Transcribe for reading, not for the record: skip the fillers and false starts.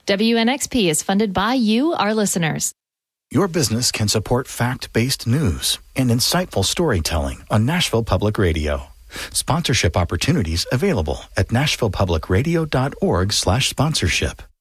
WNXP is funded by you, our listeners. Your business can support fact-based news and insightful storytelling on Nashville Public Radio. Sponsorship opportunities available at nashvillepublicradio.org/sponsorship.